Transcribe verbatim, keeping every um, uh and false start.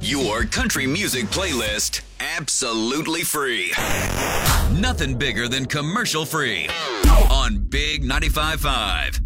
Your country music playlist, absolutely free. Nothing bigger than commercial free on Big ninety-five point five.